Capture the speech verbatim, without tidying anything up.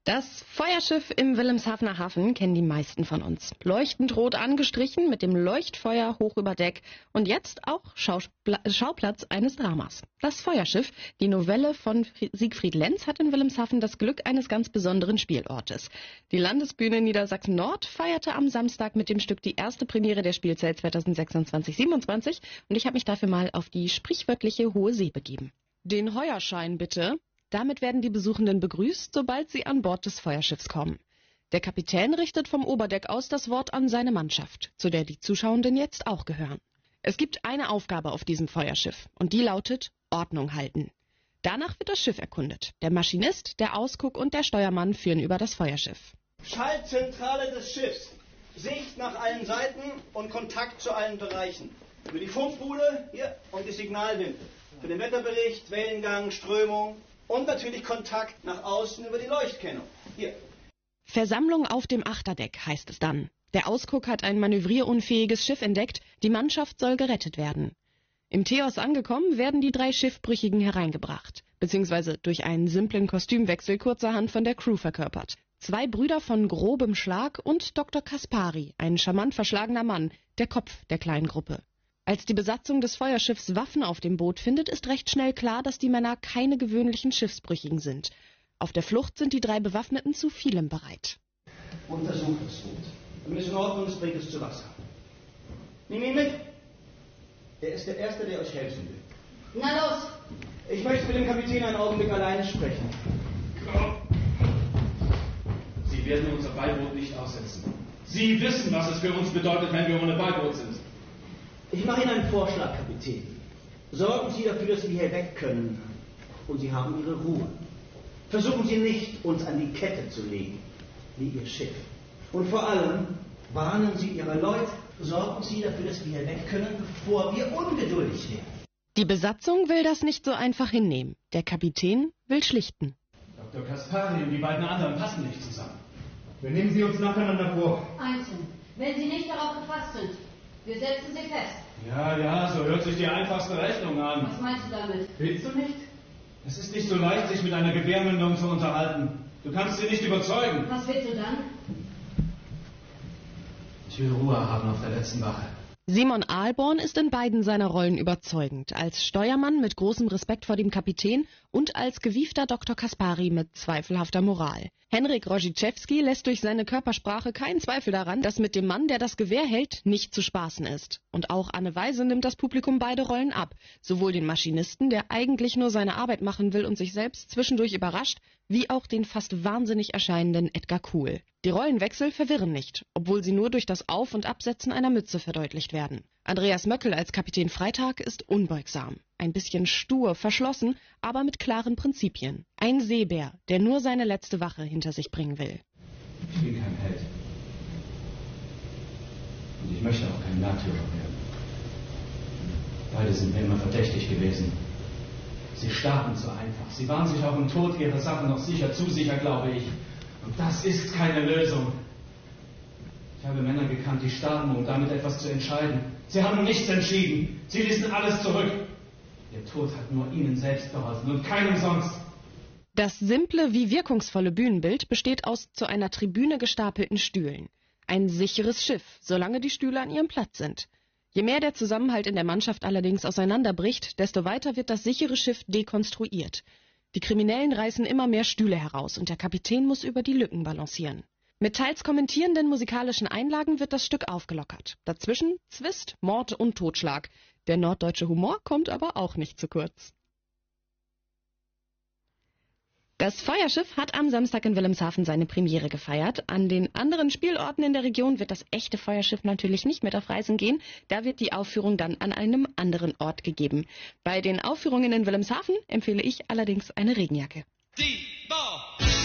Das Feuerschiff im Wilhelmshavener Hafen kennen die meisten von uns. Leuchtend rot angestrichen, mit dem Leuchtfeuer hoch über Deck und jetzt auch Schaupla- Schauplatz eines Dramas. Das Feuerschiff, die Novelle von Siegfried Lenz, hat in Wilhelmshaven das Glück eines ganz besonderen Spielortes. Die Landesbühne Niedersachsen-Nord feierte am Samstag mit dem Stück die erste Premiere der Spielzeit zweitausendsechsundzwanzig siebenundzwanzig und ich habe mich dafür mal auf die sprichwörtliche Hohe See begeben. Den Heuerschein bitte. Damit werden die Besuchenden begrüßt, sobald sie an Bord des Feuerschiffs kommen. Der Kapitän richtet vom Oberdeck aus das Wort an seine Mannschaft, zu der die Zuschauenden jetzt auch gehören. Es gibt eine Aufgabe auf diesem Feuerschiff und die lautet Ordnung halten. Danach wird das Schiff erkundet. Der Maschinist, der Ausguck und der Steuermann führen über das Feuerschiff. Schaltzentrale des Schiffs. Sicht nach allen Seiten und Kontakt zu allen Bereichen. Über die Funkbude hier und die Signalwinde. Für den Wetterbericht, Wellengang, Strömung. Und natürlich Kontakt nach außen über die Leuchtkennung. Hier. Versammlung auf dem Achterdeck heißt es dann. Der Ausguck hat ein manövrierunfähiges Schiff entdeckt. Die Mannschaft soll gerettet werden. Im Teos angekommen, werden die drei Schiffbrüchigen hereingebracht. Beziehungsweise durch einen simplen Kostümwechsel kurzerhand von der Crew verkörpert. Zwei Brüder von grobem Schlag und Doktor Kaspari, ein charmant verschlagener Mann, der Kopf der kleinen Gruppe. Als die Besatzung des Feuerschiffs Waffen auf dem Boot findet, ist recht schnell klar, dass die Männer keine gewöhnlichen Schiffsbrüchigen sind. Auf der Flucht sind die drei Bewaffneten zu vielem bereit. Untersuch das Boot. Wenn es in Ordnung ist, bringt es zu Wasser. Nimm ihn mit. Er ist der Erste, der euch helfen will. Na los! Ich möchte mit dem Kapitän einen Augenblick alleine sprechen. Sie werden unser Beiboot nicht aussetzen. Sie wissen, was es für uns bedeutet, wenn wir ohne Beiboot sind. Ich mache Ihnen einen Vorschlag, Kapitän. Sorgen Sie dafür, dass wir hier weg können. Und Sie haben Ihre Ruhe. Versuchen Sie nicht, uns an die Kette zu legen, wie Ihr Schiff. Und vor allem warnen Sie Ihre Leute. Sorgen Sie dafür, dass wir hier weg können, bevor wir ungeduldig werden. Die Besatzung will das nicht so einfach hinnehmen. Der Kapitän will schlichten. Doktor Kaspari und die beiden anderen passen nicht zusammen. Wir nehmen sie uns nacheinander vor. Einzeln. Wenn Sie nicht darauf gefasst sind. Wir setzen Sie fest. Ja, ja, so hört sich die einfachste Rechnung an. Was meinst du damit? Willst du nicht? Es ist nicht so leicht, sich mit einer Gewehrmündung zu unterhalten. Du kannst sie nicht überzeugen. Was willst du dann? Ich will Ruhe haben auf der letzten Wache. Simon Ahlborn ist in beiden seiner Rollen überzeugend. Als Steuermann mit großem Respekt vor dem Kapitän und als gewiefter Doktor Kaspari mit zweifelhafter Moral. Henryk Rožičevský lässt durch seine Körpersprache keinen Zweifel daran, dass mit dem Mann, der das Gewehr hält, nicht zu spaßen ist. Und auch Anne Weise nimmt das Publikum beide Rollen ab. Sowohl den Maschinisten, der eigentlich nur seine Arbeit machen will und sich selbst zwischendurch überrascht, wie auch den fast wahnsinnig erscheinenden Edgar Kuhl. Die Rollenwechsel verwirren nicht, obwohl sie nur durch das Auf- und Absetzen einer Mütze verdeutlicht werden. Andreas Möckel als Kapitän Freitag ist unbeugsam. Ein bisschen stur, verschlossen, aber mit klaren Prinzipien. Ein Seebär, der nur seine letzte Wache hinter sich bringen will. Ich bin kein Held. Und ich möchte auch kein Märtyrer werden. Beide sind mir immer verdächtig gewesen. Sie starben zu einfach. Sie waren sich auch im Tod ihrer Sache noch sicher, zu sicher, glaube ich. Und das ist keine Lösung. Ich habe Männer gekannt, die starben, um damit etwas zu entscheiden. Sie haben nichts entschieden. Sie ließen alles zurück. Ihr Tod hat nur ihnen selbst geholfen und keinem sonst. Das simple wie wirkungsvolle Bühnenbild besteht aus zu einer Tribüne gestapelten Stühlen. Ein sicheres Schiff, solange die Stühle an ihrem Platz sind. Je mehr der Zusammenhalt in der Mannschaft allerdings auseinanderbricht, desto weiter wird das sichere Schiff dekonstruiert. Die Kriminellen reißen immer mehr Stühle heraus und der Kapitän muss über die Lücken balancieren. Mit teils kommentierenden musikalischen Einlagen wird das Stück aufgelockert. Dazwischen Zwist, Mord und Totschlag. Der norddeutsche Humor kommt aber auch nicht zu kurz. Das Feuerschiff hat am Samstag in Wilhelmshaven seine Premiere gefeiert. An den anderen Spielorten in der Region wird das echte Feuerschiff natürlich nicht mit auf Reisen gehen. Da wird die Aufführung dann an einem anderen Ort gegeben. Bei den Aufführungen in Wilhelmshaven empfehle ich allerdings eine Regenjacke. Die Ball.